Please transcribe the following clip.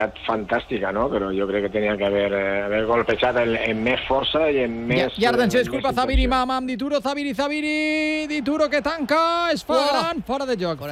fantàstica, no? Però jo crec que tenia que haver golpejat amb més força i amb més... I atenció, disculpa, Zabiri, Mamam, Dituro, Zabiri, Dituro que tanca, es fa gran, fora de joc.